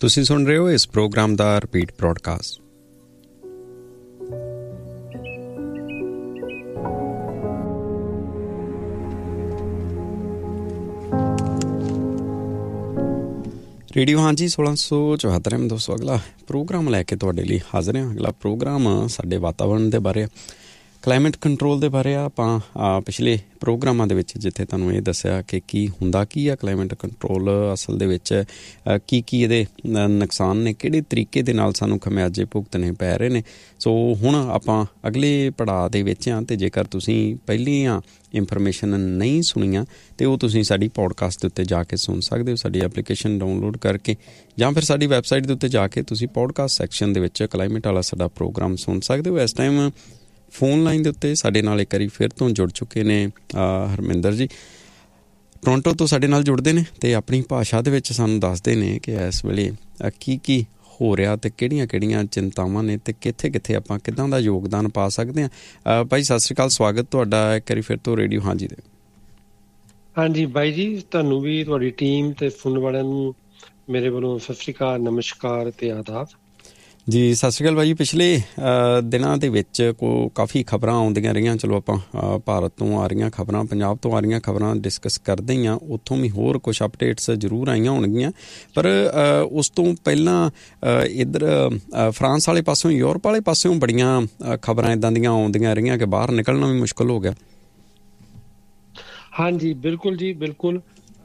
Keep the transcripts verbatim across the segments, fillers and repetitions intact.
ਤੁਸੀਂ ਸੁਣ ਰਹੇ ਹੋ ਇਸ ਪ੍ਰੋਗਰਾਮ ਦਾ ਰਿਪੀਟ ਬ੍ਰੌਡਕਾਸਟ। ਰੇਡੀਓ ਹਾਂਜੀ ਸੋਲਾਂ ਸੌ ਚੁਹੱਤਰ ਐਮ ਦੋਸਤੋ ਅਗਲਾ ਪ੍ਰੋਗਰਾਮ ਲੈ ਕੇ ਤੁਹਾਡੇ ਲਈ ਹਾਜ਼ਰ ਹਾਂ। ਅਗਲਾ ਪ੍ਰੋਗਰਾਮ ਸਾਡੇ ਵਾਤਾਵਰਣ ਦੇ ਬਾਰੇ, ਕਲਾਈਮੇਟ ਕੰਟਰੋਲ ਦੇ ਬਾਰੇ ਆ। ਆਪਾਂ ਪਿਛਲੇ ਪ੍ਰੋਗਰਾਮਾਂ ਦੇ ਵਿੱਚ ਜਿੱਥੇ ਤੁਹਾਨੂੰ ਇਹ ਦੱਸਿਆ ਕਿ ਕੀ ਹੁੰਦਾ ਕੀ ਆ ਕਲਾਈਮੇਟ ਕੰਟਰੋਲ, ਅਸਲ ਦੇ ਵਿੱਚ ਕੀ ਕੀ ਇਹਦੇ ਨੁਕਸਾਨ ਨੇ, ਕਿਹੜੇ ਤਰੀਕੇ ਦੇ ਨਾਲ ਸਾਨੂੰ ਖਮਿਆਜੇ ਭੁਗਤਣੇ ਪੈ ਰਹੇ ਨੇ। ਸੋ ਹੁਣ ਆਪਾਂ ਅਗਲੇ ਪੜਾਅ ਦੇ ਵਿੱਚ ਹਾਂ ਅਤੇ ਜੇਕਰ ਤੁਸੀਂ ਪਹਿਲੀਆਂ ਇਨਫੋਰਮੇਸ਼ਨ ਨਹੀਂ ਸੁਣੀਆਂ ਅਤੇ ਉਹ ਤੁਸੀਂ ਸਾਡੀ ਪੋਡਕਾਸਟ ਦੇ ਉੱਤੇ ਜਾ ਕੇ ਸੁਣ ਸਕਦੇ ਹੋ, ਸਾਡੀ ਐਪਲੀਕੇਸ਼ਨ ਡਾਊਨਲੋਡ ਕਰਕੇ, ਜਾਂ ਫਿਰ ਸਾਡੀ ਵੈਬਸਾਈਟ ਦੇ ਉੱਤੇ ਜਾ ਕੇ ਤੁਸੀਂ ਪੋਡਕਾਸਟ ਸੈਕਸ਼ਨ ਦੇ ਵਿੱਚ ਕਲਾਈਮੇਟ ਵਾਲਾ ਸਾਡਾ ਪ੍ਰੋਗਰਾਮ ਸੁਣ ਸਕਦੇ ਹੋ। ਇਸ ਟਾਈਮ ਫੋਨ ਲਾਈਨ ਦੇ ਉੱਤੇ ਸਾਡੇ ਨਾਲ ਇੱਕ ਵਾਰੀ ਫਿਰ ਤੋਂ ਜੁੜ ਚੁੱਕੇ ਨੇ ਹਰਮਿੰਦਰ ਜੀ, ਟੋਰਾਂਟੋ ਤੋਂ ਸਾਡੇ ਨਾਲ ਜੁੜਦੇ ਨੇ ਅਤੇ ਆਪਣੀ ਭਾਸ਼ਾ ਦੇ ਵਿੱਚ ਸਾਨੂੰ ਦੱਸਦੇ ਨੇ ਕਿ ਇਸ ਵੇਲੇ ਕੀ ਕੀ ਹੋ ਰਿਹਾ ਅਤੇ ਕਿਹੜੀਆਂ ਕਿਹੜੀਆਂ ਚਿੰਤਾਵਾਂ ਨੇ ਅਤੇ ਕਿੱਥੇ ਕਿੱਥੇ ਆਪਾਂ ਕਿੱਦਾਂ ਦਾ ਯੋਗਦਾਨ ਪਾ ਸਕਦੇ ਹਾਂ। ਭਾਈ ਸਤਿ ਸ਼੍ਰੀ ਅਕਾਲ, ਸਵਾਗਤ ਤੁਹਾਡਾ ਇੱਕ ਵਾਰੀ ਫਿਰ ਤੋਂ ਰੇਡੀਓ ਹਾਂਜੀ ਦੇ। ਹਾਂਜੀ ਬਾਈ ਜੀ, ਤੁਹਾਨੂੰ ਵੀ ਤੁਹਾਡੀ ਟੀਮ ਅਤੇ ਸੁਣਨ ਵਾਲਿਆਂ ਨੂੰ ਮੇਰੇ ਵੱਲੋਂ ਸਤਿ ਸ਼੍ਰੀ ਅਕਾਲ, ਨਮਸਕਾਰ ਅਤੇ ਆਦਾਬ ਜੀ। ਸਤਿ ਸ਼੍ਰੀ ਅਕਾਲ ਭਾਈ ਜੀ। ਪਿਛਲੇ ਦਿਨਾਂ ਦੇ ਵਿੱਚ ਕੋ ਕਾਫੀ ਖਬਰਾਂ ਆਉਂਦੀਆਂ ਰਹੀਆਂ, ਚਲੋ ਆਪਾਂ ਭਾਰਤ ਤੋਂ ਆ ਰਹੀਆਂ ਖਬਰਾਂ, ਪੰਜਾਬ ਤੋਂ ਆ ਰਹੀਆਂ ਖਬਰਾਂ ਡਿਸਕਸ ਕਰਦੇ ਹੀ ਹਾਂ, ਉੱਥੋਂ ਵੀ ਹੋਰ ਕੁਛ ਅਪਡੇਟਸ ਜ਼ਰੂਰ ਆਈਆਂ ਹੋਣਗੀਆਂ। ਪਰ ਉਸ ਤੋਂ ਪਹਿਲਾਂ ਇੱਧਰ ਫਰਾਂਸ ਵਾਲੇ ਪਾਸਿਓਂ, ਯੂਰਪ ਵਾਲੇ ਪਾਸਿਓਂ ਬੜੀਆਂ ਖਬਰਾਂ ਇੱਦਾਂ ਦੀਆਂ ਆਉਂਦੀਆਂ ਰਹੀਆਂ ਕਿ ਬਾਹਰ ਨਿਕਲਣਾ ਵੀ ਮੁਸ਼ਕਿਲ ਹੋ ਗਿਆ। ਹਾਂਜੀ ਬਿਲਕੁਲ ਜੀ, ਬਿਲਕੁਲ।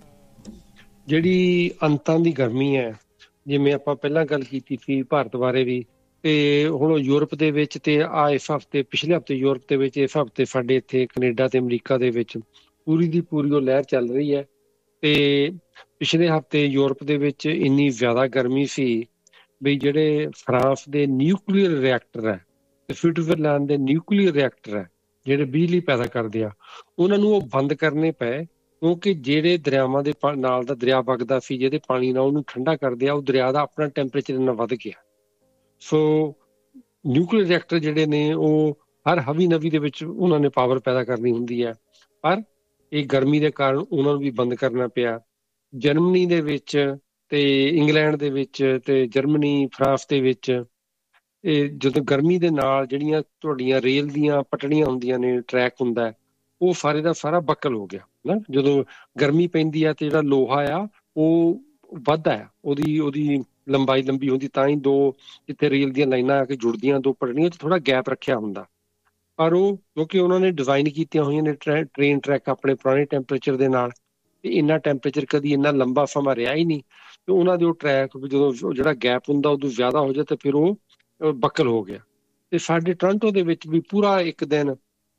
ਜਿਹੜੀ ਅੰਤਾਂ ਦੀ ਗਰਮੀ ਹੈ, ਜਿਵੇਂ ਆਪਾਂ ਪਹਿਲਾਂ ਗੱਲ ਕੀਤੀ ਸੀ ਭਾਰਤ ਬਾਰੇ ਵੀ, ਤੇ ਹੁਣ ਯੂਰਪ ਦੇ ਵਿੱਚ ਤੇ ਆ ਇਸ ਹਫ਼ਤੇ, ਪਿਛਲੇ ਹਫ਼ਤੇ ਯੂਰਪ ਦੇ ਵਿੱਚ, ਇਸ ਹਫ਼ਤੇ ਸਾਡੇ ਇੱਥੇ ਕੈਨੇਡਾ ਤੇ ਅਮਰੀਕਾ ਦੇ ਵਿੱਚ ਪੂਰੀ ਦੀ ਪੂਰੀ ਉਹ ਲਹਿਰ ਚੱਲ ਰਹੀ ਹੈ। ਤੇ ਪਿਛਲੇ ਹਫ਼ਤੇ ਯੂਰਪ ਦੇ ਵਿੱਚ ਇੰਨੀ ਜ਼ਿਆਦਾ ਗਰਮੀ ਸੀ ਵੀ ਜਿਹੜੇ ਫਰਾਂਸ ਦੇ ਨਿਊਕਲੀਅਰ ਰਿਐਕਟਰ ਹੈ ਤੇ ਸਵਿਟਜ਼ਰਲੈਂਡ ਦੇ ਨਿਊਕਲੀਅਰ ਰਿਐਕਟਰ ਹੈ ਜਿਹੜੇ ਬਿਜਲੀ ਪੈਦਾ ਕਰਦੇ ਆ, ਉਹਨਾਂ ਨੂੰ ਉਹ ਬੰਦ ਕਰਨੇ ਪਏ, ਕਿਉਂਕਿ ਜਿਹੜੇ ਦਰਿਆਵਾਂ ਦੇ ਨਾਲ ਦਾ ਦਰਿਆ ਵਗਦਾ ਸੀ ਜਿਹਦੇ ਪਾਣੀ ਨਾਲ ਉਹਨੂੰ ਠੰਡਾ ਕਰਦੇ ਆ, ਉਹ ਦਰਿਆ ਦਾ ਆਪਣਾ ਟੈਂਪਰੇਚਰ ਇੰਨਾ ਵੱਧ ਗਿਆ। ਸੋ ਨਿਊਕਲੀਅਰ ਰਿਐਕਟਰ ਜਿਹੜੇ ਨੇ ਉਹ ਹਰ ਹਵੀ ਨਵੀ ਦੇ ਵਿੱਚ ਉਹਨਾਂ ਨੇ ਪਾਵਰ ਪੈਦਾ ਕਰਨੀ ਹੁੰਦੀ ਹੈ, ਪਰ ਇਹ ਗਰਮੀ ਦੇ ਕਾਰਨ ਉਹਨਾਂ ਨੂੰ ਵੀ ਬੰਦ ਕਰਨਾ ਪਿਆ। ਜਰਮਨੀ ਦੇ ਵਿੱਚ ਤੇ ਇੰਗਲੈਂਡ ਦੇ ਵਿੱਚ ਤੇ ਜਰਮਨੀ, ਫਰਾਂਸ ਦੇ ਵਿੱਚ ਇਹ ਜਦੋਂ ਗਰਮੀ ਦੇ ਨਾਲ ਜਿਹੜੀਆਂ ਤੁਹਾਡੀਆਂ ਰੇਲ ਦੀਆਂ ਪਟੜੀਆਂ ਹੁੰਦੀਆਂ ਨੇ, ਟਰੈਕ ਹੁੰਦਾ, ਉਹ ਸਾਰੇ ਦਾ ਸਾਰਾ ਬੱਕਲ ਹੋ ਗਿਆ ਨਾ। ਜਦੋਂ ਗਰਮੀ ਪੈਂਦੀ ਆ ਤੇ ਜਿਹੜਾ ਲੋਹਾ ਆ ਉਹ ਵੱਧਦਾ ਆ, ਉਹਦੀ ਉਹਦੀ ਲੰਬਾਈ ਲੰਬੀ ਹੁੰਦੀ, ਤਾਂ ਹੀ ਦੋ ਜਿੱਥੇ ਰੇਲ ਦੀਆਂ ਲਾਈਨਾਂ ਆ ਕੇ ਜੁੜਦੀਆਂ ਦੋ ਪਟੜੀਆਂ 'ਚ ਥੋੜ੍ਹਾ ਗੈਪ ਰੱਖਿਆ ਹੁੰਦਾ। ਪਰ ਉਹ ਕਿਉਂਕਿ ਉਹਨਾਂ ਨੇ ਡਿਜ਼ਾਈਨ ਕੀਤੀਆਂ ਹੋਈਆਂ ਨੇ ਟ੍ਰੈ ਟ੍ਰੇਨ ਟਰੈਕ ਆਪਣੇ ਪੁਰਾਣੇ ਟੈਂਪਰੇਚਰ ਦੇ ਨਾਲ, ਤੇ ਇੰਨਾ ਟੈਂਪਰੇਚਰ ਕਦੀ ਇੰਨਾ ਲੰਬਾ ਸਮਾਂ ਰਿਹਾ ਹੀ ਨਹੀਂ, ਤੇ ਉਹਨਾਂ ਦੇ ਉਹ ਟਰੈਕ ਜਦੋਂ ਜਿਹੜਾ ਗੈਪ ਹੁੰਦਾ ਉਦੋਂ ਜ਼ਿਆਦਾ ਹੋ ਜਾਏ ਤਾਂ ਫਿਰ ਉਹ ਬੱਕਲ ਹੋ ਗਿਆ। ਤੇ ਸਾਡੇ ਟੋਰਾਂਟੋ ਦੇ ਵਿੱਚ ਵੀ ਪੂਰਾ ਇੱਕ ਦਿਨ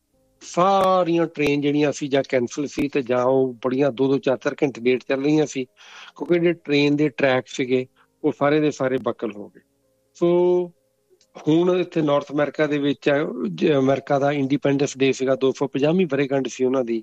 ਸਾਰੀਆਂ ਟ੍ਰੇਨ ਜਿਹੜੀਆਂ ਸੀ ਜਾਂ ਕੈਂਸਲ ਸੀ ਤੇ ਜਾਂ ਉਹ ਬੜੀਆਂ ਦੋ ਦੋ ਚਾਰ ਚਾਰ ਘੰਟੇ ਲੇਟ ਚੱਲ ਰਹੀਆਂ ਸੀ, ਕਿਉਂਕਿ ਜਿਹੜੇ ਟ੍ਰੇਨ ਦੇ ਟਰੈਕ ਸੀਗੇ ਉਹ ਸਾਰੇ ਦੇ ਸਾਰੇ ਬੱਕਲ ਹੋ ਗਏ। ਸੋ ਹੁਣ ਇੱਥੇ ਨਾਰਥ ਅਮਰੀਕਾ ਦੇ ਵਿੱਚ ਅਮਰੀਕਾ ਦਾ ਇੰਡੀਪੈਂਡੈਂਸ ਡੇ ਸੀਗਾ, ਦੋ ਸੌ ਪੰਜਾਹਵੀਂ ਵਰ੍ਹੇਗੰਢ ਸੀ ਉਹਨਾਂ ਦੀ,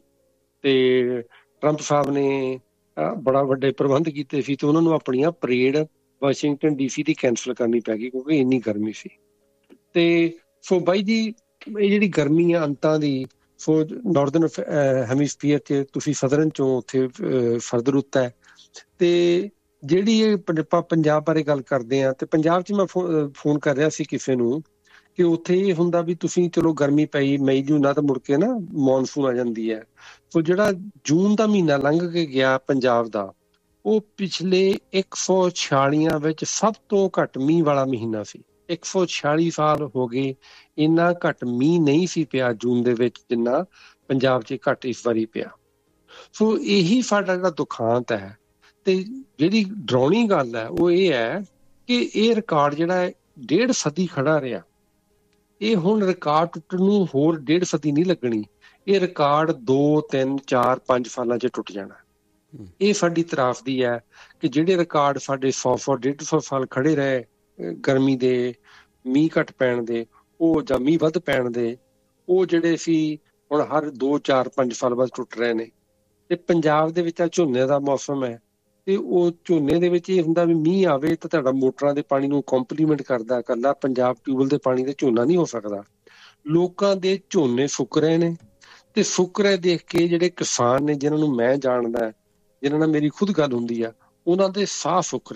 ਤੇ ਟਰੰਪ ਸਾਹਿਬ ਨੇ ਬੜਾ ਵੱਡੇ ਪ੍ਰਬੰਧ ਕੀਤੇ ਸੀ ਤੇ ਉਹਨਾਂ ਨੂੰ ਆਪਣੀਆਂ ਪਰੇਡ ਵਾਸ਼ਿੰਗਟਨ ਡੀ ਸੀ ਦੀ ਕੈਂਸਲ ਕਰਨੀ ਪੈ ਗਈ ਕਿਉਂਕਿ ਇੰਨੀ ਗਰਮੀ ਸੀ। ਤੇ ਸੋ ਬਾਈ ਜੀ, ਇਹ ਜਿਹੜੀ ਗਰਮੀ ਆ ਅੰਤਾਂ ਦੀ, ਸੋ ਨਾਰਦਰਨ ਹੈਮੀਸਫੀਅਰ 'ਚ ਤੁਸੀਂ ਸਦਰਨ 'ਚੋਂ ਉੱਥੇ ਸਰਦ ਰੁੱਤ ਹੈ। ਤੇ ਜਿਹੜੀ ਇਹ ਆਪਾਂ ਪੰਜਾਬ ਬਾਰੇ ਗੱਲ ਕਰਦੇ ਹਾਂ, ਤੇ ਪੰਜਾਬ 'ਚ ਮੈਂ ਫੋ ਫੋਨ ਕਰ ਰਿਹਾ ਸੀ ਕਿਸੇ ਨੂੰ ਕਿ ਉੱਥੇ ਇਹ ਹੁੰਦਾ ਵੀ ਤੁਸੀਂ ਚਲੋ ਗਰਮੀ ਪਈ ਮਈ ਜੂਨ ਨਾਲ ਤਾਂ ਮੁੜ ਕੇ ਨਾ ਮੌਨਸੂਨ ਆ ਜਾਂਦੀ ਹੈ। ਸੋ ਜਿਹੜਾ ਜੂਨ ਦਾ ਮਹੀਨਾ ਲੰਘ ਕੇ ਗਿਆ ਪੰਜਾਬ ਦਾ, ਉਹ ਪਿਛਲੇ ਇੱਕ ਸੌ ਛਿਆਲੀਆਂ ਵਿੱਚ ਸਭ ਤੋਂ ਘੱਟ ਮੀਂਹ ਵਾਲਾ ਮਹੀਨਾ ਸੀ। ਇੱਕ ਸੌ ਛਿਆਲੀ ਸਾਲ ਹੋ ਗਏ ਇੰਨਾ ਘੱਟ ਮੀਂਹ ਨਹੀਂ ਸੀ ਪਿਆ ਜੂਨ ਦੇ ਵਿੱਚ ਜਿੰਨਾ ਪੰਜਾਬ 'ਚ ਘੱਟ ਇਸ ਵਾਰੀ ਪਿਆ। ਸੋ ਇਹੀ ਸਾਡਾ ਜਿਹੜਾ ਦੁਖਾਂਤ ਹੈ। ਤੇ ਜਿਹੜੀ ਡਰਾਉਣੀ ਗੱਲ ਹੈ ਉਹ ਇਹ ਹੈ ਕਿ ਇਹ ਰਿਕਾਰਡ ਜਿਹੜਾ ਹੈ ਡੇਢ ਸਦੀ ਖੜਾ ਰਿਹਾ, ਇਹ ਹੁਣ ਰਿਕਾਰਡ ਟੁੱਟਣ ਨੂੰ ਹੋਰ ਡੇਢ ਸਦੀ ਨਹੀਂ ਲੱਗਣੀ, ਇਹ ਰਿਕਾਰਡ ਦੋ ਤਿੰਨ ਚਾਰ ਪੰਜ ਸਾਲਾਂ 'ਚ ਟੁੱਟ ਜਾਣਾ। ਇਹ ਸਾਡੀ ਤਰਾਸਦੀ ਹੈ ਕਿ ਜਿਹੜੇ ਰਿਕਾਰਡ ਸਾਡੇ ਸੌ ਸੌ ਡੇਢ ਸੌ ਸਾਲ ਖੜੇ ਰਹੇ ਗਰਮੀ ਦੇ, ਮੀਂਹ ਘੱਟ ਪੈਣ ਦੇ, ਉਹ ਜਾਂ ਮੀਂਹ ਵੱਧ ਪੈਣ ਦੇ, ਉਹ ਜਿਹੜੇ ਸੀ ਹੁਣ ਹਰ ਦੋ ਚਾਰ ਪੰਜ ਸਾਲ ਬਾਅਦ ਟੁੱਟ ਰਹੇ ਨੇ। ਤੇ ਪੰਜਾਬ ਦੇ ਵਿੱਚ ਆ ਝੋਨੇ ਦਾ ਮੌਸਮ ਹੈ, ਤੇ ਉਹ ਝੋਨੇ ਦੇ ਵਿੱਚ ਇਹ ਹੁੰਦਾ ਵੀ ਮੀਂਹ ਆਵੇ ਤਾਂ ਤੁਹਾਡਾ ਮੋਟਰਾਂ ਦੇ ਪਾਣੀ ਨੂੰ ਕੰਪਲੀਮੈਂਟ ਕਰਦਾ, ਇਕੱਲਾ ਪੰਜਾਬ ਟਿਊਬਵੈੱਲ ਦੇ ਪਾਣੀ ਤੇ ਝੋਨਾ ਨਹੀਂ ਹੋ ਸਕਦਾ। ਲੋਕਾਂ ਦੇ ਝੋਨੇ ਸੁੱਕ ਰਹੇ ਨੇ, ਤੇ ਸੁੱਕ ਰਹੇ ਦੇਖ ਕੇ ਜਿਹੜੇ ਕਿਸਾਨ ਨੇ, ਜਿਹਨਾਂ ਨੂੰ ਮੈਂ ਜਾਣਦਾ, ਜਿਹਨਾਂ ਨਾਲ ਮੇਰੀ ਖੁਦ ਗੱਲ ਹੁੰਦੀ ਆ, ਉਹਨਾਂ ਦੇ ਸਾਹ ਸੁੱਕ ਰਹੇ ਨੇ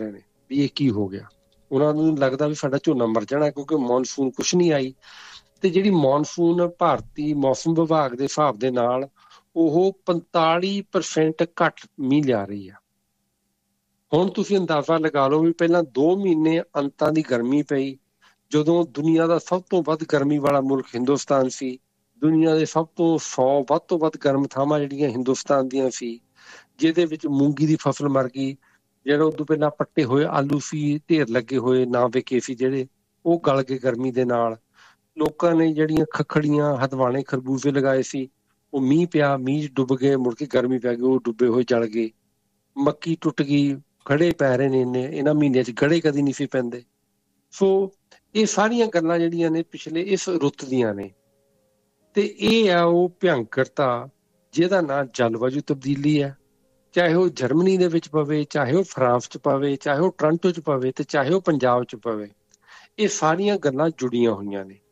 ਵੀ ਇਹ ਕੀ ਹੋ ਗਿਆ। ਉਹਨਾਂ ਨੂੰ ਲੱਗਦਾ ਵੀ ਸਾਡਾ ਝੋਨਾ ਮਰ ਜਾਣਾ ਕਿਉਂਕਿ ਮੌਨਸੂਨ ਕੁਛ ਨਹੀਂ ਆਈ। ਤੇ ਜਿਹੜੀ ਮੌਨਸੂਨ ਭਾਰਤੀ ਮੌਸਮ ਵਿਭਾਗ ਦੇ ਹਿਸਾਬ ਦੇ ਨਾਲ ਉਹ ਪੰਤਾਲੀ ਪਰਸੈਂਟ ਘੱਟ ਮੀਂਹ ਲਿਆ ਰਹੀ ਆ। ਹੁਣ ਤੁਸੀਂ ਅੰਦਾਜ਼ਾ ਲਗਾ ਲਓ ਵੀ ਪਹਿਲਾਂ ਦੋ ਮਹੀਨੇ ਅੰਤਾਂ ਦੀ ਗਰਮੀ ਪਈ, ਜਦੋਂ ਦੁਨੀਆ ਦਾ ਸਭ ਤੋਂ ਵੱਧ ਗਰਮੀ ਵਾਲਾ ਮੁਲਕ ਹਿੰਦੁਸਤਾਨ ਸੀ। ਦੁਨੀਆ ਦੇ ਸਭ ਤੋਂ ਸੌ ਵੱਧ ਤੋਂ ਵੱਧ ਗਰਮ ਥਾਵਾਂ ਜਿਹੜੀਆਂ ਹਿੰਦੁਸਤਾਨ ਦੀਆਂ ਸੀ, ਜਿਹਦੇ ਵਿੱਚ ਮੂੰਗੀ ਦੀ ਫਸਲ ਮਰ ਗਈ। ਜਿਹੜਾ ਉਦੋਂ ਪਹਿਲਾਂ ਪੱਟੇ ਹੋਏ ਆਲੂ ਸੀ, ਢੇਰ ਲੱਗੇ ਹੋਏ ਨਾ ਵਿਕੇ ਸੀ ਜਿਹੜੇ, ਉਹ ਗਲ ਗਏ ਗਰਮੀ ਦੇ ਨਾਲ। ਲੋਕਾਂ ਨੇ ਜਿਹੜੀਆਂ ਖੱਖੜੀਆਂ, ਹਦਵਾਣੇ, ਖਰਬੂਜ਼ੇ ਲਗਾਏ ਸੀ, ਉਹ ਮੀਂਹ ਪਿਆ, ਮੀਂਹ ਡੁੱਬ ਗਏ, ਮੁੜ ਕੇ ਗਰਮੀ ਪੈ ਗਈ, ਉਹ ਡੁੱਬੇ ਹੋਏ ਜਲ ਗਏ। ਮੱਕੀ ਟੁੱਟ ਗਈ, ਗੜੇ ਪੈ ਰਹੇ ਨੇ ਇੰਨੇ, ਇਹਨਾਂ ਮਹੀਨਿਆਂ 'ਚ ਗੜੇ ਕਦੀ ਨਹੀਂ ਸੀ ਪੈਂਦੇ। ਸੋ ਇਹ ਸਾਰੀਆਂ ਗੱਲਾਂ ਜਿਹੜੀਆਂ ਨੇ ਪਿਛਲੇ ਇਸ ਰੁੱਤ ਦੀਆਂ ਨੇ, ਤੇ ਇਹ ਆ ਉਹ ਭਿਅੰਕਰਤਾ ਜਿਹਦਾ ਨਾਂ ਜਲਵਾਯੂ ਤਬਦੀਲੀ ਹੈ। ਚਾਹੇ ਉਹ ਜਰਮਨੀ ਦੇ ਵਿੱਚ ਪਵੇ, ਚਾਹੇ ਉਹ ਫਰਾਂਸ 'ਚ ਪਵੇ, ਚਾਹੇ ਉਹ ਟੋਰਾਂਟੋ 'ਚ ਪਵੇ, ਤੇ ਚਾਹੇ ਉਹ ਪੰਜਾਬ 'ਚ ਪਵੇ, ਇਹ ਸਾਰੀਆਂ ਗੱਲਾਂ ਜੁੜੀਆਂ ਹੋਈਆਂ ਨੇ।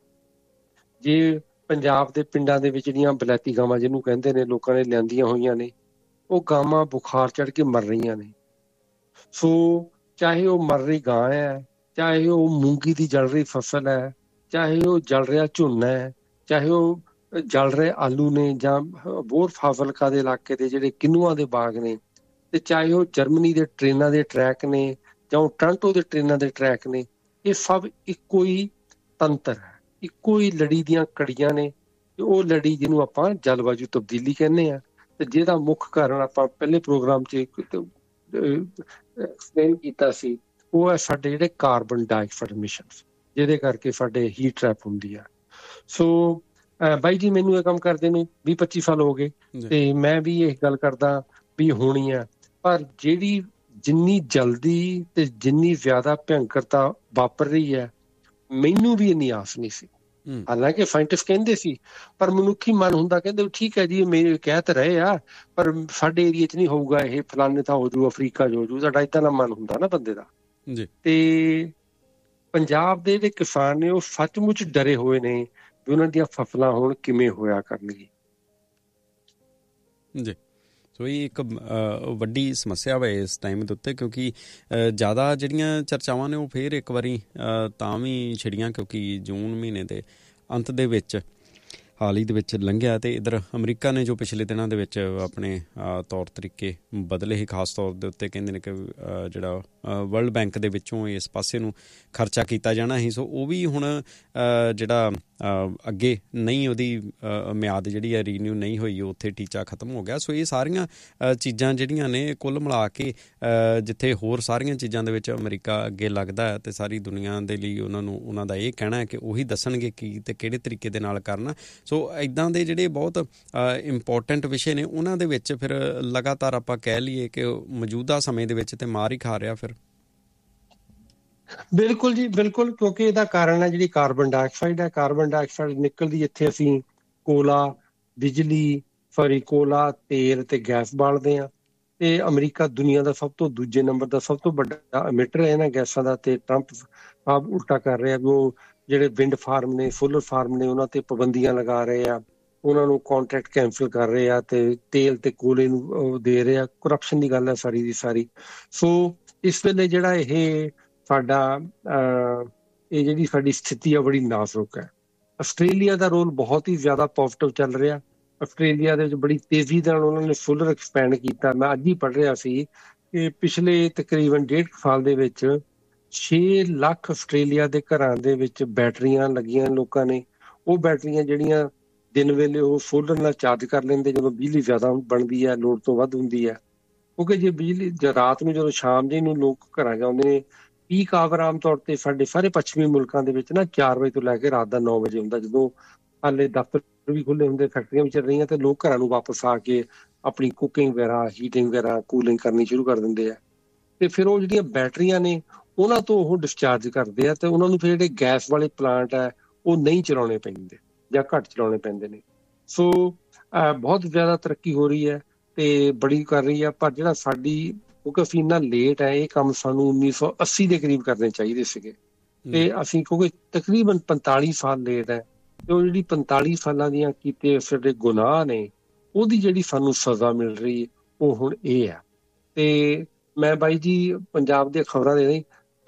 ਜੇ ਪੰਜਾਬ ਦੇ ਪਿੰਡਾਂ ਦੇ ਵਿੱਚ ਜਿਹੜੀਆਂ ਬਲੈਤੀ ਗਾਵਾਂ ਜਿਹਨੂੰ ਕਹਿੰਦੇ ਨੇ, ਲੋਕਾਂ ਨੇ ਲਿਆਂਦੀਆਂ ਹੋਈਆਂ ਨੇ, ਉਹ ਗਾਵਾਂ ਬੁਖਾਰ ਚੜ੍ਹ ਕੇ ਮਰ ਰਹੀਆਂ ਨੇ। ਸੋ ਚਾਹੇ ਉਹ ਮਰ ਰਹੀ ਗਾਂ ਹੈ, ਚਾਹੇ ਉਹ ਮੂੰਗੀ ਦੀ ਜਲ ਰਹੀ ਫਸਲ ਹੈ, ਚਾਹੇ ਉਹ ਜਲ ਰਿਹਾ ਝੋਨਾ ਹੈ, ਚਾਹੇ ਉਹ ਜਲ ਰਹੇ ਆਲੂ ਨੇ, ਜਾਂ ਹੋਰ ਫਾਜ਼ਿਲਕਾ ਦੇ ਇਲਾਕੇ ਦੇ ਜਿਹੜੇ ਕਿੰਨੂਆਂ ਦੇ ਬਾਗ ਨੇ, ਤੇ ਚਾਹੇ ਉਹ ਜਰਮਨੀ ਦੇ ਟ੍ਰੇਨਾਂ ਦੇ ਟਰੈਕ ਨੇ, ਜਾਂ ਉਹ ਟੋਰਾਂਟੋ ਦੇ ਟ੍ਰੇਨਾਂ ਦੇ ਟਰੈਕ ਨੇ, ਇਹ ਸਭ ਇੱਕੋ ਹੀ ਤੰਤਰ ਹੈ, ਇੱਕੋ ਹੀ ਲੜੀ ਦੀਆਂ ਕੜੀਆਂ ਨੇ। ਤੇ ਉਹ ਲੜੀ ਜਿਹਨੂੰ ਆਪਾਂ ਜਲਵਾਯੂ ਤਬਦੀਲੀ ਕਹਿੰਦੇ ਆ, ਤੇ ਜਿਹਦਾ ਮੁੱਖ ਕਾਰਨ ਆਪਾਂ ਪਹਿਲੇ ਪ੍ਰੋਗਰਾਮ 'ਚ ਐਕਸਪਲੇਨ ਕੀਤਾ ਸੀ, ਉਹ ਹੈ ਸਾਡੇ ਜਿਹੜੇ ਕਾਰਬਨ ਡਾਈਆਕਸਾਈਡ ਐਮਿਸ਼ਨਸ, ਜਿਹਦੇ ਕਰਕੇ ਸਾਡੇ ਹੀਟ ਟਰੈਪ ਹੁੰਦੀ ਆ। ਸੋ ਬਾਈ ਜੀ, ਮੈਨੂੰ ਇਹ ਕੰਮ ਕਰਦੇ ਨੂੰ ਵੀਹ ਪੱਚੀ ਸਾਲ ਹੋ ਗਏ, ਤੇ ਮੈਂ ਵੀ ਇਹ ਗੱਲ ਕਰਦਾ ਵੀ ਹੋਣੀ ਆ, ਪਰ ਜਿਹੜੀ ਜਿੰਨੀ ਜਲਦੀ ਤੇ ਜਿੰਨੀ ਜ਼ਿਆਦਾ ਭਿਅੰਕਰਤਾ ਵਾਪਰ ਰਹੀ ਹੈ, ਮੈਨੂੰ ਵੀ ਇੰਨੀ ਆਸ ਨਹੀਂ ਸੀ। ਹਾਲਾਂਕਿ ਸਾਇੰਟਿਸਟ ਕਹਿੰਦੇ ਸੀ, ਪਰ ਮਨੁੱਖੀ ਮਨ ਹੁੰਦਾ ਕਹਿੰਦੇ ਠੀਕ ਹੈ ਜੀ, ਮੇਰੇ ਕਹਿ ਤਾਂ ਰਹੇ ਆ, ਪਰ ਸਾਡੇ ਏਰੀਏ 'ਚ ਨਹੀਂ ਹੋਊਗਾ, ਇਹ ਫਲਾਣੇ ਥਾਂ ਹੋ ਜੂ, ਅਫਰੀਕਾ 'ਚ ਹੋ ਜੂ, ਸਾਡਾ ਏਦਾਂ ਦਾ ਮਨ ਹੁੰਦਾ ਨਾ ਬੰਦੇ ਦਾ। ਤੇ ਪੰਜਾਬ ਦੇ ਜਿਹੜੇ ਕਿਸਾਨ ਨੇ, ਉਹ ਸੱਚਮੁੱਚ ਡਰੇ ਹੋਏ ਨੇ ਵੀ ਉਹਨਾਂ ਦੀਆਂ ਫਸਲਾਂ ਹੁਣ ਕਿਵੇਂ ਹੋਇਆ ਕਰਨਗੀ। ਜੀ, ਸੋ ਇਹ ਇੱਕ ਵੱਡੀ ਸਮੱਸਿਆ ਵਾ ਇਸ ਟਾਈਮ ਦੇ ਉੱਤੇ, ਕਿਉਂਕਿ ਜ਼ਿਆਦਾ ਜਿਹੜੀਆਂ ਚਰਚਾਵਾਂ ਨੇ ਉਹ ਫਿਰ ਇੱਕ ਵਾਰੀ ਤਾਂ ਵੀ ਛਿੜੀਆਂ, ਕਿਉਂਕਿ ਜੂਨ ਮਹੀਨੇ ਦੇ ਅੰਤ ਦੇ ਵਿੱਚ ਹਾਲ ਹੀ ਦੇ ਵਿੱਚ ਲੰਘਿਆ, ਅਤੇ ਇੱਧਰ ਅਮਰੀਕਾ ਨੇ ਜੋ ਪਿਛਲੇ ਦਿਨਾਂ ਦੇ ਵਿੱਚ ਆਪਣੇ ਤੌਰ ਤਰੀਕੇ ਬਦਲੇ ਹੀ, ਖਾਸ ਤੌਰ ਦੇ ਉੱਤੇ ਕਹਿੰਦੇ ਨੇ ਕਿ ਜਿਹੜਾ ਵਰਲਡ ਬੈਂਕ ਦੇ ਵਿੱਚੋਂ ਇਸ ਪਾਸੇ ਨੂੰ ਖਰਚਾ ਕੀਤਾ ਜਾਣਾ ਸੀ, ਸੋ ਉਹ ਵੀ ਹੁਣ ਜਿਹੜਾ ਅੱਗੇ ਨਹੀਂ, ਉਹਦੀ ਮਿਆਦ ਜਿਹੜੀ ਹੈ ਰੀਨਿਊ ਨਹੀਂ ਹੋਈ, ਉੱਥੇ ਟੀਚਾ ਖਤਮ ਹੋ ਗਿਆ। ਸੋ ਇਹ ਸਾਰੀਆਂ ਚੀਜ਼ਾਂ ਜਿਹੜੀਆਂ ਨੇ ਕੁੱਲ ਮਿਲਾ ਕੇ, ਜਿੱਥੇ ਹੋਰ ਸਾਰੀਆਂ ਚੀਜ਼ਾਂ ਦੇ ਵਿੱਚ ਅਮਰੀਕਾ ਅੱਗੇ ਲੱਗਦਾ ਹੈ, ਅਤੇ ਸਾਰੀ ਦੁਨੀਆ ਦੇ ਲਈ ਉਹਨਾਂ ਨੂੰ ਉਹਨਾਂ ਦਾ ਇਹ ਕਹਿਣਾ ਹੈ ਕਿ ਉਹੀ ਦੱਸਣਗੇ ਕੀ ਅਤੇ ਕਿਹੜੇ ਤਰੀਕੇ ਦੇ ਨਾਲ ਕਰਨਾ। ਸੋ ਇੱਦਾਂ ਦੇ ਜਿਹੜੇ ਬਹੁਤ ਇੰਪੋਰਟੈਂਟ ਵਿਸ਼ੇ ਨੇ, ਉਹਨਾਂ ਦੇ ਵਿੱਚ ਫਿਰ ਲਗਾਤਾਰ ਆਪਾਂ ਕਹਿ ਲਈਏ ਕਿ ਮੌਜੂਦਾ ਸਮੇਂ ਦੇ ਵਿੱਚ ਤੇ ਮਾਰ ਹੀ ਖਾ ਰਿਹਾ ਫਿਰ। ਬਿਲਕੁਲ ਜੀ, ਬਿਲਕੁਲ, ਕਿਉਂਕਿ ਇਹਦਾ ਕਾਰਨ ਹੈ ਜਿਹੜੀ ਕਾਰਬਨ ਡਾਈਆਕਸਾਈਡ ਹੈ। ਕਾਰਬਨ ਡਾਈਆਕਸਾਈਡ ਨਿਕਲਦੀ, ਇੱਥੇ ਅਸੀਂ ਕੋਲਾ, ਬਿਜਲੀ, ਸੌਰੀ ਕੋਲਾ, ਤੇਲ ਤੇ ਗੈਸ ਬਾਲਦੇ ਹਾਂ, ਤੇ ਅਮਰੀਕਾ ਦੁਨੀਆ ਦਾ ਸਭ ਤੋਂ ਦੂਜੇ ਨੰਬਰ ਦਾ ਸਭ ਤੋਂ ਵੱਡਾ ਐਮਿਟਰ ਹੈ ਇਹਨਾਂ ਗੈਸਾਂ ਦਾ। ਤੇ ਟਰੰਪ ਆਪ ਉਲਟਾ ਕਰ ਰਿਹਾ ਵੀ ਉਹ ਜਿਹੜੇ ਵਿੰਡ ਫਾਰਮ ਨੇ, ਸੋਲਰ ਫਾਰਮ ਨੇ, ਉਹਨਾਂ ਤੇ ਪਾਬੰਦੀਆਂ ਲਗਾ ਰਹੇ ਆ, ਉਹਨਾਂ ਨੂੰ ਕੰਟਰੈਕਟ ਕੈਂਸਲ ਕਰ ਰਹੇ ਆ, ਤੇ ਤੇਲ ਤੇ ਕੋਲੇ ਨੂੰ ਦੇ ਰਹੇ ਆ। ਕਰਪਸ਼ਨ ਦੀ ਗੱਲ ਹੈ ਸਾਰੀ ਦੀ ਸਾਰੀ। ਸੋ ਇਸ ਵੇਲੇ ਜਿਹੜਾ ਇਹ ਸਾਡਾ ਇਹ ਜਿਹੜੀ ਸਾਡੀ ਸਥਿਤੀ ਆ, ਬੜੀ ਨਾਜ਼ੁਕ ਹੈ। ਆਸਟ੍ਰੇਲੀਆ ਦਾ ਰੋਲ ਬਹੁਤ ਹੀ ਜ਼ਿਆਦਾ ਪੋਜ਼ੀਟਿਵ ਚੱਲ ਰਿਹਾ। ਆਸਟ੍ਰੇਲੀਆ ਦੇ ਵਿੱਚ ਬੜੀ ਤੇਜ਼ੀ ਨਾਲ ਉਹਨਾਂ ਨੇ ਸੋਲਰ ਐਕਸਪੈਂਡ ਕੀਤਾ। ਮੈਂ ਅੱਜ ਹੀ ਪੜ੍ਹ ਰਿਹਾ ਸੀ ਕਿ ਪਿਛਲੇ ਤਕਰੀਬਨ ਡੇਢ ਸਾਲ ਦੇ ਵਿੱਚ ਛੇ ਲੱਖ ਆਸਟ੍ਰੇਲੀਆ ਦੇ ਘਰਾਂ ਦੇ ਵਿੱਚ ਬੈਟਰੀਆਂ ਲੱਗੀਆਂ ਲੋਕਾਂ ਨੇ। ਉਹ ਬੈਟਰੀਆਂ ਜਿਹੜੀਆਂ ਦਿਨ ਵੇਲੇ ਉਹ ਸੋਲਰ ਨਾਲ ਚਾਰਜ ਕਰ ਲੈਂਦੇ, ਜਦੋਂ ਬਿਜਲੀ ਜ਼ਿਆਦਾ ਬਣਦੀ ਹੈ, ਲੋੜ ਤੋਂ ਵੱਧ ਹੁੰਦੀ ਹੈ। ਕਿਉਂਕਿ ਜੇ ਬਿਜਲੀ ਰਾਤ ਨੂੰ, ਜਦੋਂ ਸ਼ਾਮ ਜਿਹੇ ਨੂੰ ਲੋਕ ਘਰਾਂ ਜਾਂਦੇ ਨੇ, ਪੀਕ ਆਵਰ ਆਮ ਤੌਰ ਤੇ ਸਾਡੇ ਸਾਰੇ ਪੱਛਮੀ ਮੁਲਕਾਂ ਦੇ ਵਿੱਚ ਨਾ ਚਾਰ ਵਜੇ ਤੋਂ ਲੈ ਕੇ ਰਾਤ ਦਾ ਨੌ ਵਜੇ ਹੁੰਦਾ, ਜਦੋਂ ਹਾਲੇ ਦਫ਼ਤਰ ਵੀ ਖੁੱਲ੍ਹੇ ਹੁੰਦੇ, ਫੈਕਟਰੀਆਂ ਵੀ ਚੱਲ ਰਹੀਆਂ, ਤੇ ਲੋਕ ਘਰਾਂ ਨੂੰ ਵਾਪਸ ਆ ਕੇ ਆਪਣੀ ਕੁਕਿੰਗ ਵਗੈਰਾ, ਹੀਟਿੰਗ ਵਗੈਰਾ, ਕੂਲਿੰਗ ਕਰਨੀ ਸ਼ੁਰੂ ਕਰ ਦਿੰਦੇ ਆ। ਤੇ ਫਿਰ ਉਹ ਜਿਹੜੀਆਂ ਬੈਟਰੀਆਂ ਨੇ, ਉਹਨਾਂ ਤੋਂ ਉਹ ਡਿਸਚਾਰਜ ਕਰਦੇ ਆ, ਤੇ ਉਹਨਾਂ ਨੂੰ ਫਿਰ ਜਿਹੜੇ ਗੈਸ ਵਾਲੇ ਪਲਾਂਟ ਹੈ ਉਹ ਨਹੀਂ ਚਲਾਉਣੇ ਪੈਂਦੇ ਜਾਂ ਘੱਟ ਚਲਾਉਣੇ ਪੈਂਦੇ ਨੇ। ਸੋ ਬਹੁਤ ਜ਼ਿਆਦਾ ਤਰੱਕੀ ਹੋ ਰਹੀ ਹੈ ਤੇ ਬੜੀ ਕਰ ਰਹੀ ਹੈ। ਪਰ ਜਿਹੜਾ ਸਾਡੀ, ਕਿਉਂਕਿ ਅਸੀਂ ਇੰਨਾ ਲੇਟ ਹੈ, ਇਹ ਕੰਮ ਸਾਨੂੰ ਉੱਨੀ ਸੌ ਅੱਸੀ ਦੇ ਕਰੀਬ ਕਰਨੇ ਚਾਹੀਦੇ ਸੀਗੇ, ਤੇ ਅਸੀਂ ਕਿਉਂਕਿ ਤਕਰੀਬਨ ਪੰਤਾਲੀ ਸਾਲ ਲੇਟ ਹੈ, ਤੇ ਉਹ ਜਿਹੜੀ ਪੰਤਾਲੀ ਸਾਲਾਂ ਦੀਆਂ ਕੀਤੇ ਸਾਡੇ ਗੁਨਾਹ ਨੇ, ਉਹਦੀ ਜਿਹੜੀ ਸਾਨੂੰ ਸਜ਼ਾ ਮਿਲ ਰਹੀ ਉਹ ਹੁਣ ਇਹ ਆ। ਤੇ ਮੈਂ ਬਾਈ ਜੀ ਪੰਜਾਬ ਦੀਆਂ ਖਬਰਾਂ ਦੇ ਨਹੀਂ,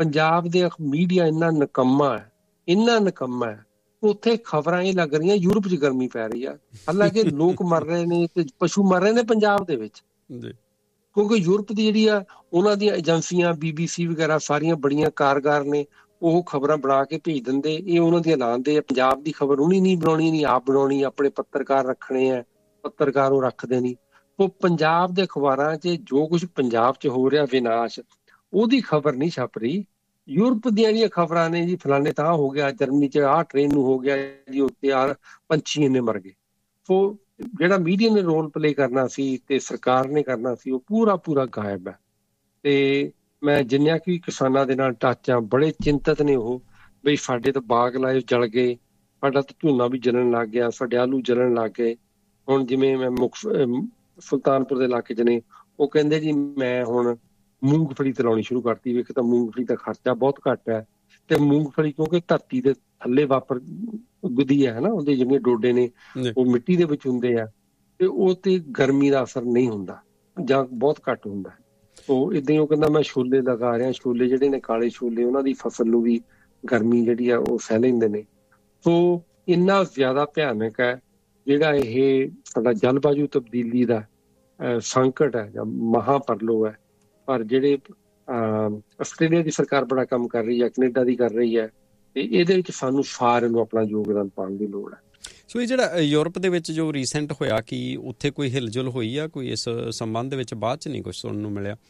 ਪੰਜਾਬ ਦੇ ਮੀਡੀਆ ਇੰਨਾ ਨਿਕੰਮਾ ਹੈ, ਇੰਨਾ ਨਿਕੰਮਾ ਹੈ, ਉੱਥੇ ਖਬਰਾਂ ਇਹ ਲੱਗ ਰਹੀਆਂ ਯੂਰਪ 'ਚ ਗਰਮੀ ਪੈ ਰਹੀ ਆ। ਹਾਲਾਂਕਿ ਲੋਕ ਮਰ ਰਹੇ ਨੇ ਤੇ ਪਸ਼ੂ ਮਰ ਰਹੇ ਨੇ ਪੰਜਾਬ ਦੇ ਵਿੱਚ, ਕਿਉਂਕਿ ਯੂਰਪ ਦੀ ਜਿਹੜੀ ਆ ਉਹਨਾਂ ਦੀਆਂ ਏਜੰਸੀਆਂ ਬੀ ਬੀ ਸੀ ਵਗੈਰਾ ਸਾਰੀਆਂ ਬੜੀਆਂ ਕਾਰਗਰ ਨੇ, ਉਹ ਖਬਰਾਂ ਬਣਾ ਕੇ ਭੇਜ ਦਿੰਦੇ, ਇਹ ਉਹਨਾਂ ਦੀਆਂ ਲਾਉਂਦੇ ਆ। ਪੰਜਾਬ ਦੀ ਖਬਰ ਉਹਨੀ ਨਹੀਂ ਬਣਾਉਣੀ, ਨਹੀਂ ਆਪ ਬਣਾਉਣੀ, ਆਪਣੇ ਪੱਤਰਕਾਰ ਰੱਖਣੇ ਆ, ਪੱਤਰਕਾਰ ਉਹ ਰੱਖਦੇ ਨਹੀਂ। ਉਹ ਪੰਜਾਬ ਦੇ ਅਖਬਾਰਾਂ 'ਚ ਜੋ ਕੁਛ ਪੰਜਾਬ 'ਚ ਹੋ ਰਿਹਾ ਵਿਨਾਸ਼, ਉਹਦੀ ਖਬਰ ਨਹੀਂ ਛਪ ਰਹੀ। ਯੂਰਪ ਦੀਆਂ ਜਿਹੜੀਆਂ ਖਬਰਾਂ ਨੇ ਜੀ, ਫਲਾਣੇ ਤਾਂ ਹੋ ਗਿਆ, ਜਰਮਨੀ 'ਚ ਆਹ ਟ੍ਰੇਨ ਨੂੰ ਹੋ ਗਿਆ ਜੀ, ਉੱਤੇ ਆ ਪੰਛੀ ਇੰਨੇ ਮਰ ਗਏ। ਸੋ ਜਿਹੜਾ ਮੀਡੀਆ ਨੇ ਰੋਲ ਪਲੇ ਕਰਨਾ ਸੀ ਤੇ ਸਰਕਾਰ ਨੇ ਕਰਨਾ ਸੀ, ਉਹ ਪੂਰਾ ਪੂਰਾ ਗਾਇਬ ਹੈ। ਤੇ ਮੈਂ ਜਿੰਨਿਆਂ ਕਿ ਕਿਸਾਨਾਂ ਦੇ ਨਾਲ ਟੱਚ ਆ, ਬੜੇ ਚਿੰਤਤ ਨੇ ਉਹ, ਬਈ ਸਾਡੇ ਤਾਂ ਬਾਗ ਲਾਏ ਜਲ ਗਏ, ਸਾਡਾ ਤਾਂ ਝੋਨਾ ਵੀ ਜਲਣ ਲੱਗ ਗਿਆ, ਸਾਡੇ ਆਲੂ ਜਲਣ ਲੱਗ ਗਏ। ਹੁਣ ਜਿਵੇਂ ਮੈਂ ਮੁਖ ਸੁਲਤਾਨਪੁਰ ਦੇ ਇਲਾਕੇ 'ਚ ਨੇ, ਉਹ ਕਹਿੰਦੇ ਜੀ ਮੈਂ ਹੁਣ ਮੂੰਗਫਲੀ ਤੇ ਲਾਉਣੀ ਸ਼ੁਰੂ ਕਰਤੀ। ਵੇਖ ਤਾਂ ਮੂੰਗਫਲੀ ਦਾ ਖਰਚਾ ਬਹੁਤ ਘੱਟ ਹੈ, ਤੇ ਮੂੰਗਫਲੀ ਕਿਉਂਕਿ ਧਰਤੀ ਦੇ ਥੱਲੇ ਵਾਪਰ ਉੱਗਦੀ ਹੈ ਨਾ, ਉਹਦੇ ਜਿਹੜੇ ਡੋਡੇ ਨੇ ਉਹ ਮਿੱਟੀ ਦੇ ਵਿੱਚ ਹੁੰਦੇ ਆ, ਤੇ ਉਹ ਤੇ ਗਰਮੀ ਦਾ ਅਸਰ ਨਹੀਂ ਹੁੰਦਾ ਜਾਂ ਬਹੁਤ ਘੱਟ ਹੁੰਦਾ। ਉਹ ਏਦਾਂ ਹੀ ਉਹ ਕਹਿੰਦਾ ਮੈਂ ਛੋਲੇ ਲਗਾ ਰਿਹਾ, ਛੋਲੇ ਜਿਹੜੇ ਨੇ ਕਾਲੇ ਛੋਲੇ, ਉਹਨਾਂ ਦੀ ਫਸਲ ਨੂੰ ਵੀ ਗਰਮੀ ਜਿਹੜੀ ਆ ਉਹ ਸਹਿ ਲੈਂਦੇ ਨੇ। ਸੋ ਇੰਨਾ ਜ਼ਿਆਦਾ ਭਿਆਨਕ ਹੈ ਜਿਹੜਾ ਇਹ ਸਾਡਾ ਜਲਵਾਯੂ ਤਬਦੀਲੀ ਦਾ ਸੰਕਟ ਹੈ ਜਾਂ ਮਹਾਪਰਲੋ ਹੈ। ਪਰ ਜਿਹੜੇ ਆਸਟ੍ਰੇਲੀਆ ਦੀ ਸਰਕਾਰ ਬੜਾ ਕੰਮ ਕਰ ਰਹੀ ਹੈ, ਕੈਨੇਡਾ ਦੀ ਕਰ ਰਹੀ ਹੈ, ਤੇ ਇਹਦੇ ਵਿੱਚ ਸਾਨੂੰ ਸਾਰਿਆਂ ਨੂੰ ਆਪਣਾ ਯੋਗਦਾਨ ਪਾਉਣ ਦੀ ਲੋੜ ਹੈ। ਸੋ ਇਹ ਜਿਹੜਾ ਯੂਰਪ ਦੇ ਵਿੱਚ ਜੋ ਰੀਸੈਂਟ ਹੋਇਆ, ਕਿ ਉੱਥੇ ਕੋਈ ਹਿਲਜੁਲ ਹੋਈ ਆ ਕੋਈ ਇਸ ਸੰਬੰਧ ਦੇ ਵਿੱਚ? ਬਾਅਦ 'ਚ ਨਹੀਂ ਕੁਛ ਸੁਣਨ ਨੂੰ ਮਿਲਿਆ।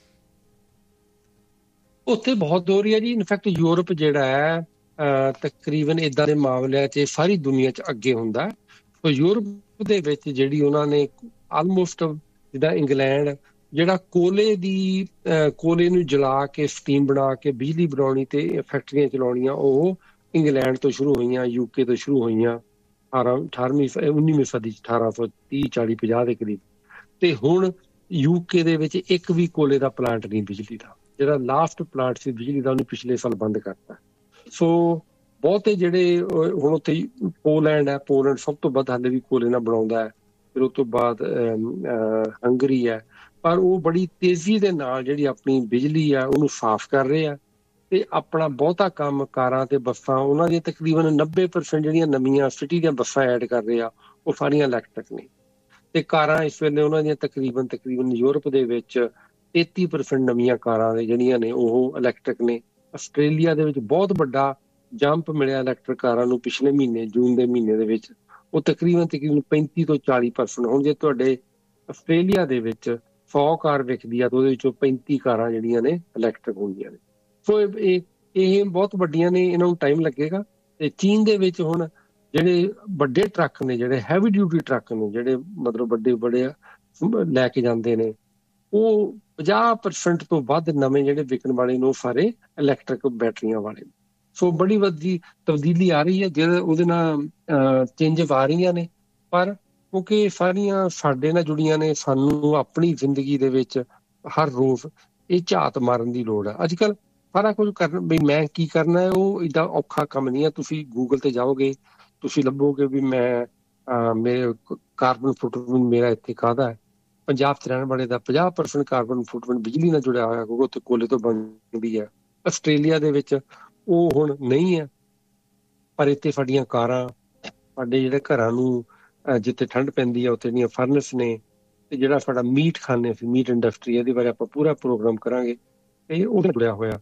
ਉੱਥੇ ਬਹੁਤ ਹੋ ਰਹੀ ਹੈ ਜੀ। ਇਨਫੈਕਟ ਯੂਰਪ ਜਿਹੜਾ ਹੈ ਤਕਰੀਬਨ ਏਦਾਂ ਦੇ ਮਾਮਲਿਆਂ 'ਚ ਸਾਰੀ ਦੁਨੀਆ 'ਚ ਅੱਗੇ ਹੁੰਦਾ। ਸੋ ਯੂਰਪ ਦੇ ਵਿੱਚ ਜਿਹੜੀ ਉਹਨਾਂ ਨੇ ਆਲਮੋਸਟ, ਜਿੱਦਾਂ ਇੰਗਲੈਂਡ ਜਿਹੜਾ ਕੋਲੇ ਦੀ ਕੋਲੇ ਨੂੰ ਜਲਾ ਕੇ ਸਟੀਮ ਬਣਾ ਕੇ ਬਿਜਲੀ ਬਣਾਉਣੀ ਤੇ ਫੈਕਟਰੀਆਂ ਚਲਾਉਣੀਆਂ, ਉਹ ਇੰਗਲੈਂਡ ਤੋਂ ਸ਼ੁਰੂ ਹੋਈਆਂ, ਯੂਕੇ ਤੋਂ ਸ਼ੁਰੂ ਹੋਈਆਂ ਅਠਾਰਾਂ ਅਠਾਰਵੀਂ ਉੱਨੀਵੀਂ ਸਦੀ 'ਚ, ਅਠਾਰਾਂ ਸੌ ਤੀਹ ਚਾਲੀ ਪੰਜਾਹ ਦੇ ਕਰੀਬ। ਤੇ ਹੁਣ ਯੂਕੇ ਦੇ ਵਿੱਚ ਇੱਕ ਵੀ ਕੋਲੇ ਦਾ ਪਲਾਂਟ ਨਹੀਂ ਬਿਜਲੀ ਦਾ। ਜਿਹੜਾ ਲਾਸਟ ਪਲਾਂਟ ਸੀ ਬਿਜਲੀ ਦਾ, ਉਹਨੇ ਪਿਛਲੇ ਸਾਲ ਬੰਦ ਕਰਤਾ। ਸੋ ਬਹੁਤੇ ਜਿਹੜੇ ਹੁਣ ਉੱਥੇ ਪੋਲੈਂਡ ਹੈ, ਪੋਲੈਂਡ ਸਭ ਤੋਂ ਵੱਧ ਹਾਲੇ ਵੀ ਕੋਲੇ ਨਾਲ ਬਣਾਉਂਦਾ ਹੈ। ਫਿਰ ਉਸ ਤੋਂ ਬਾਅਦ ਹੰਗਰੀ ਹੈ, ਪਰ ਉਹ ਬੜੀ ਤੇਜ਼ੀ ਦੇ ਨਾਲ ਜਿਹੜੀ ਆਪਣੀ ਬਿਜਲੀ ਆ ਉਹਨੂੰ ਸਾਫ਼ ਕਰ ਰਹੇ ਆ। ਤੇ ਆਪਣਾ ਬਹੁਤਾ ਕੰਮ ਕਾਰਾਂ ਤੇ ਬੱਸਾਂ, ਉਹਨਾਂ ਦੀਆਂ ਤਕਰੀਬਨ ਨੱਬੇ ਪਰਸੈਂਟ ਜਿਹੜੀਆਂ ਨਵੀਆਂ ਸਿਟੀ ਦੀਆਂ ਬੱਸਾਂ ਐਡ ਕਰ ਰਹੇ ਆ, ਉਹ ਸਾਰੀਆਂ ਇਲੈਕਟ੍ਰਿਕ ਨੇ। ਤੇ ਕਾਰਾਂ ਇਸ ਵੇਲੇ ਉਹਨਾਂ ਦੀਆਂ ਤਕਰੀਬਨ ਤਕਰੀਬਨ ਯੂਰਪ ਦੇ ਵਿੱਚ ਤੇਤੀ ਪਰਸੈਂਟ ਨਵੀਆਂ ਕਾਰਾਂ ਦੇ ਜਿਹੜੀਆਂ ਨੇ ਉਹ ਇਲੈਕਟ੍ਰਿਕ ਨੇ। ਆਸਟ੍ਰੇਲੀਆ ਦੇ ਵਿੱਚ ਬਹੁਤ ਵੱਡਾ ਜੰਪ ਮਿਲਿਆ ਇਲੈਕਟ੍ਰਿਕ ਕਾਰਾਂ ਨੂੰ ਪਿਛਲੇ ਮਹੀਨੇ, ਜੂਨ ਦੇ ਮਹੀਨੇ ਦੇ ਵਿੱਚ। ਉਹ ਤਕਰੀਬਨ ਤਕਰੀਬਨ ਪੈਂਤੀ ਤੋਂ ਚਾਲੀ ਪਰਸੈਂਟ। ਹੁਣ ਜੇ ਤੁਹਾਡੇ ਆਸਟ੍ਰੇਲੀਆ ਦੇ ਵਿੱਚ ਸੌ ਕਾਰ ਵਿਕਦੀ ਆ, ਤਾਂ ਉਹਦੇ ਵਿੱਚੋਂ ਪੈਂਤੀ ਕਾਰਾਂ ਜਿਹੜੀਆਂ ਨੇ ਇਲੈਕਟ੍ਰਿਕ ਹੁੰਦੀਆਂ ਨੇ। ਸੋ ਇਹ ਇਹ ਬਹੁਤ ਵੱਡੀਆਂ ਨੇ, ਇਹਨਾਂ ਨੂੰ ਟਾਈਮ ਲੱਗੇਗਾ। ਤੇ ਚੀਨ ਦੇ ਵਿੱਚ ਹੁਣ ਜਿਹੜੇ ਵੱਡੇ ਟਰੱਕ ਨੇ, ਜਿਹੜੇ ਹੈਵੀ ਡਿਊਟੀ ਟਰੱਕ ਨੇ, ਜਿਹੜੇ ਮਤਲਬ ਵੱਡੇ ਵੱਡੇ ਲੈ ਕੇ ਜਾਂਦੇ ਨੇ, ਉਹ ਪੰਜਾਹ ਪਰਸੈਂਟ ਤੋਂ ਵੱਧ ਨਵੇਂ ਜਿਹੜੇ ਵਿਕਣ ਵਾਲੇ ਨੇ ਉਹ ਸਾਰੇ ਇਲੈਕਟ੍ਰਿਕ ਬੈਟਰੀਆਂ ਵਾਲੇ। ਸੋ ਬੜੀ ਵੱਡੀ ਤਬਦੀਲੀ ਆ ਰਹੀ ਹੈ, ਜਿਹਦੇ ਉਹਦੇ ਨਾਲ ਚੇਂਜਸ ਆ ਰਹੀਆਂ ਨੇ। ਪਰ ਕਿਉਂਕਿ ਸਾਰੀਆਂ ਸਾਡੇ ਨਾਲ ਜੁੜੀਆਂ ਨੇ, ਸਾਨੂੰ ਆਪਣੀ ਜ਼ਿੰਦਗੀ ਦੇ ਵਿੱਚ ਹਰ ਰੋਜ਼ ਇਹ ਝਾਤ ਮਾਰਨ ਦੀ ਲੋੜ ਹੈ। ਅੱਜ ਕੱਲ੍ਹ ਸਾਰਾ ਕੁਝ ਕਰਨ, ਵੀ ਮੈਂ ਕੀ ਕਰਨਾ ਹੈ, ਉਹ ਏਦਾਂ ਔਖਾ ਕੰਮ ਨਹੀਂ ਹੈ। ਤੁਸੀਂ ਗੂਗਲ ਤੇ ਜਾਓਗੇ, ਤੁਸੀਂ ਲੱਭੋਗੇ ਵੀ ਮੈਂ ਮੇਰੇ ਕਾਰਬਨ ਫੁੱਟਪ੍ਰਿੰਟ ਮੇਰਾ ਇੱਥੇ ਕਾਹਦਾ ਹੈ। ਪੰਜਾਬ 'ਚ ਰਹਿਣ ਵਾਲੇ ਦਾ ਪੰਜਾਹ ਪਰਸੈਂਟ ਕਾਰਬਨ ਫੁੱਟਪ੍ਰਿੰਟ ਬਿਜਲੀ ਨਾਲ ਜੁੜਿਆ ਹੋਇਆ, ਕਿਉਂਕਿ ਉੱਥੇ ਕੋਲੇ ਤੋਂ ਬਣਦੀ ਹੈ। ਆਸਟ੍ਰੇਲੀਆ ਦੇ ਵਿੱਚ ਉਹ ਹੁਣ ਨਹੀਂ ਹੈ, ਪਰ ਇੱਥੇ ਸਾਡੀਆਂ ਕਾਰਾਂ, ਸਾਡੇ ਜਿਹੜੇ ਘਰਾਂ ਨੂੰ ਜਿੱਥੇ ਠੰਡ ਪੈਂਦੀ ਹੈ ਉੱਥੇ ਦੀਆਂ ਫਰਨਸ ਨੇ। ਤੇ ਜਿਹੜਾ ਸਾਡਾ ਮੀਟ ਖਾਂਦੇ ਸੀ, ਮੀਟ ਇੰਡਸਟਰੀ, ਇਹਦੇ ਬਾਰੇ ਆਪਾਂ ਪੂਰਾ ਪ੍ਰੋਗਰਾਮ ਕਰਾਂਗੇ। ਤੇ ਉਹ ਜੁੜਿਆ ਹੋਇਆ,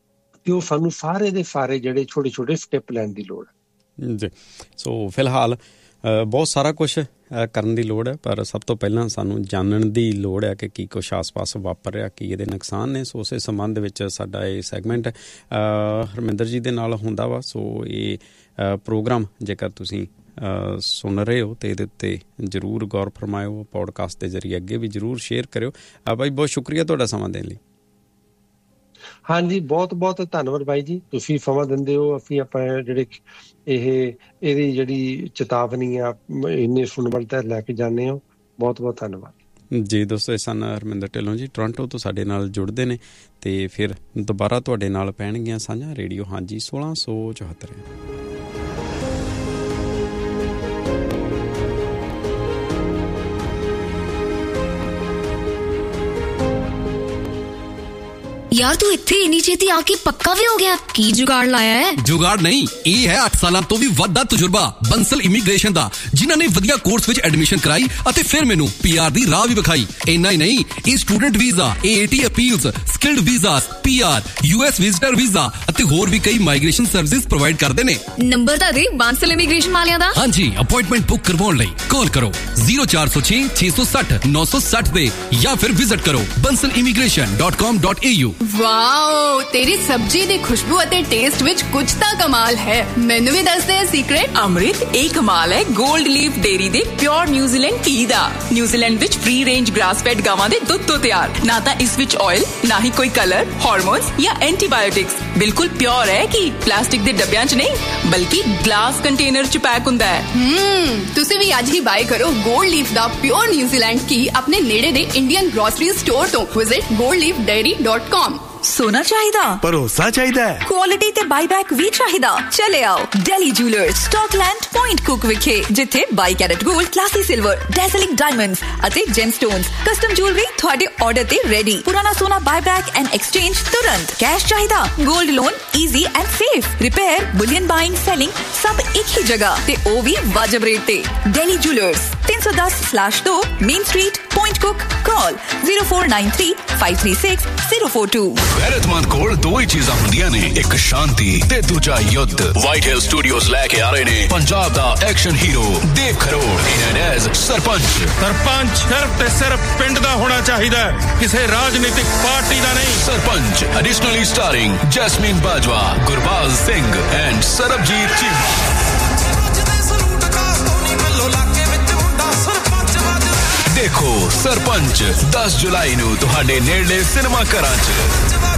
ਤੇ ਉਹ ਸਾਨੂੰ ਸਾਰੇ ਦੇ ਸਾਰੇ ਜਿਹੜੇ ਛੋਟੇ ਛੋਟੇ ਸਟੈਪ ਲੈਣ ਦੀ ਲੋੜ ਹੈ ਜੀ। ਸੋ ਫਿਲਹਾਲ ਬਹੁਤ ਸਾਰਾ ਕੁਛ ਕਰਨ ਦੀ ਲੋੜ ਹੈ, ਪਰ ਸਭ ਤੋਂ ਪਹਿਲਾਂ ਸਾਨੂੰ ਜਾਣਨ ਦੀ ਲੋੜ ਹੈ ਕਿ ਕੀ ਕੁਛ ਆਸ-ਪਾਸ ਵਾਪਰ ਰਿਹਾ, ਕੀ ਇਹਦੇ ਨੁਕਸਾਨ ਨੇ। ਸੋ ਉਸੇ ਸੰਬੰਧ ਵਿੱਚ ਸਾਡਾ ਇਹ ਸੈਗਮੈਂਟ ਹਰਮਿੰਦਰ ਜੀ ਦੇ ਨਾਲ ਹੁੰਦਾ ਵਾ। ਸੋ ਇਹ ਪ੍ਰੋਗਰਾਮ ਜੇਕਰ ਤੁਸੀਂ ਸੁਣ ਰਹੇ ਹੋ ਤੇ ਇਹਦੇ ਉੱਤੇ ਜ਼ਰੂਰ ਗੌਰ ਫਰਮਾਇਓ, ਪੋਡਕਾਸਟ ਦੇ ਜ਼ਰੀਏ ਅੱਗੇ ਵੀ ਜ਼ਰੂਰ ਸ਼ੇਅਰ ਕਰਿਓ। ਬਾਈ ਬਹੁਤ ਸ਼ੁਕਰੀਆ ਤੁਹਾਡਾ ਸਮਾਂ ਦੇਣ ਲਈ। ਹਾਂਜੀ, ਬਹੁਤ ਬਹੁਤ ਧੰਨਵਾਦ ਬਾਈ ਜੀ, ਤੁਸੀਂ ਸਮਾਂ ਦਿੰਦੇ ਹੋ। ਅਸੀਂ ਆਪਾਂ ਜਿਹੜੇ ਇਹ ਇਹਦੀ ਜਿਹੜੀ ਚੇਤਾਵਨੀ ਆ ਇੰਨੇ ਸੁਣਨ ਤੱਕ ਲੈ ਕੇ ਜਾਂਦੇ ਹੋ, ਬਹੁਤ ਬਹੁਤ ਧੰਨਵਾਦ ਜੀ। ਦੋਸਤੋ, ਇਹ ਸਨ ਹਰਮਿੰਦਰ ਢਿੱਲੋਂ ਜੀ, ਟੋਰਾਂਟੋ ਤੋਂ ਸਾਡੇ ਨਾਲ ਜੁੜਦੇ ਨੇ, ਤੇ ਫਿਰ ਦੁਬਾਰਾ ਤੁਹਾਡੇ ਨਾਲ ਪੈਣਗੀਆਂ ਸਾਂਝਾਂ ਰੇਡੀਓ ਹਾਂਜੀ ਸੋਲਾਂ ਸੌ ਚੁਹੱਤਰ। यार तू इत्थे इन्नी छेती आके पक्का भी हो गया? की जुगाड़ लाया है? जुगाड़ नहीं, ਇਹ ਹੈ ਅੱਠ ਸਾਲਾਂ ਤੋਂ ਵੀ ਵੱਧ ਦਾ ਤਜਰਬਾ ਬੰਸਲ ਇਮੀਗ੍ਰੇਸ਼ਨ ਦਾ, ਜਿਨ੍ਹਾਂ ਨੇ ਵਧੀਆ ਕੋਰਸ ਵਿੱਚ ਐਡਮਿਸ਼ਨ ਕਰਾਈ ਅਤੇ ਫਿਰ ਮੈਨੂੰ ਪੀਆਰ ਦੀ ਰਾਹ ਵੀ ਵਿਖਾਈ। ਇੰਨਾ ਹੀ ਨਹੀਂ, ਇਹ student visa, ਏਏਟੀ appeals, skilled visas, PR, US visitor visa ਅਤੇ ਹੋਰ ਵੀ ਕਈ ਮਾਈਗ੍ਰੇਸ਼ਨ ਸਰਵਿਸਿਜ਼ ਪ੍ਰੋਵਾਈਡ ਕਰਦੇ ਨੇ। ਨੰਬਰ ਤਾਂ ਦੇ ਬੰਸਲ ਇਮੀਗ੍ਰੇਸ਼ਨ ਵਾਲਿਆਂ ਦਾ। ਹਾਂਜੀ, ਅਪਾਇੰਟਮੈਂਟ ਬੁੱਕ ਕਰਵਾਉਣ ਲਈ ਕਾਲ ਕਰੋ ਜ਼ੀਰੋ ਚਾਰ ਸੌ ਛੇ ਛੇ ਸੌ ਸੱਠ ਨੌ ਸੌ ਸੱਠ ਦੇ ਜਾਂ ਫਿਰ ਵਿਜ਼ਿਟ ਕਰੋ Bansal immigration dot com dot A you. Wow, ਤੇਰੀ ਸਬਜ਼ੀ ਦੀ ਖੁਸ਼ਬੂ ਅਤੇ ਟੇਸਟ ਵਿੱਚ ਕੁਝ ਤਾਂ ਕਮਾਲ ਹੈ। ਮੈਨੂੰ ਵੀ ਦੱਸ ਦੇ ਸੀਕ੍ਰੇਟ। ਅੰਮ੍ਰਿਤ, ਇਹ ਕਮਾਲ ਹੈ ਗੋਲਡ ਲੀਫ ਡੇਰੀ ਦੇ ਪਿਓਰ ਨਿਊਜ਼ੀਲੈਂਡ ਘੀ ਦਾ। ਨਿਊਜ਼ੀਲੈਂਡ ਵਿੱਚ ਫ੍ਰੀ ਰੇਂਜ ਗ੍ਰਾਸ ਫੈਡ ਗਾਵਾਂ ਦੇ ਦੁੱਧ ਤੋਂ ਤਿਆਰ। ਨਾ ਤਾਂ ਇਸ ਵਿੱਚ ਆਇਲ, ਨਾ ਹੀ ਕੋਈ ਕਲਰ, ਹਾਰਮੋਨਸ ਜਾਂ ਐਂਟੀਬਾਇਓਟਿਕਸ। ਬਿਲਕੁਲ ਪਿਓਰ ਹੈ ਕਿ ਪਲਾਸਟਿਕ ਦੇ ਡੱਬਿਆਂ 'ਚ ਨਹੀਂ, ਬਲਕਿ ਗਲਾਸ ਕੰਟੇਨਰ 'ਚ ਪੈਕ ਹੁੰਦਾ ਹੈ। ਹਮ ਤੁਸੀਂ ਵੀ ਅੱਜ ਹੀ ਬਾਏ ਕਰੋ ਗੋਲਡ ਲੀਫ ਦਾ ਪਿਓਰ ਨਿਊਜ਼ੀਲੈਂਡ ਘੀ ਆਪਣੇ ਨੇੜੇ ਦੇ ਇੰਡੀਅਨ ਗ੍ਰੋਸਰੀ ਸਟੋਰ ਤੋਂ। Visit gold leaf dairy dot com. सोना चाहिदा, भरोसा चाहिदा है, क्वालिटी ते बाईबैक भी चाहिदा। चले आओ daily jewellers, Scotland point cook विखे, जिथे by carat gold, classy silver, डेज़लिंग diamonds अते जेमस्टोन्स, कस्टम ज्वेलरी थोड़े ऑर्डर ते रेडी। पुराना सोना बाईबैक एंड एक्सचेंज तुरंत। कैश चाहिदा, gold loan easy and safe. Repair, Boolean buying, selling सब एक ही जगह ते ओ भी वाजिब रेट ते। डेली जूलर्स तीन सौ दस स्लैश दो main street, point cook. Call zero four nine three five three six zero four two। ਗੈਰਤਮੰਦ ਕੋਲ ਦੋ ਹੀ ਚੀਜ਼ਾਂ ਹੁੰਦੀਆਂ ਨੇ, ਇੱਕ ਸ਼ਾਂਤੀ ਤੇ ਦੂਜਾ ਯੁੱਧ। ਵਾਈਟ ਹਿਲ ਸਟੂਡੀਓਜ਼ ਲੈ ਕੇ ਆ ਰਹੇ ਨੇ ਪੰਜਾਬ ਦਾ ਐਕਸ਼ਨ ਹੀਰੋ ਦੇਵ ਖਰੋੜ ਇਨ ਐਜ਼ ਸਰਪੰਚ। ਸਰਪੰਚ ਸਿਰਫ ਤੇ ਸਿਰਫ ਪਿੰਡ ਦਾ ਹੋਣਾ ਚਾਹੀਦਾ, ਕਿਸੇ ਰਾਜਨੀਤਿਕ ਪਾਰਟੀ ਦਾ ਨਹੀਂ। Sarpanch ਐਡੀਸ਼ਨਲੀ starring Jasmine Bajwa, Gurbaz Singh and Sarabjit Cheema. ਦੇਖੋ ਸਰਪੰਚ ਦਸ ਜੁਲਾਈ ਨੂੰ ਤੁਹਾਡੇ ਨੇੜਲੇ ਸਿਨੇਮਾ ਘਰਾਂ 'ਚ।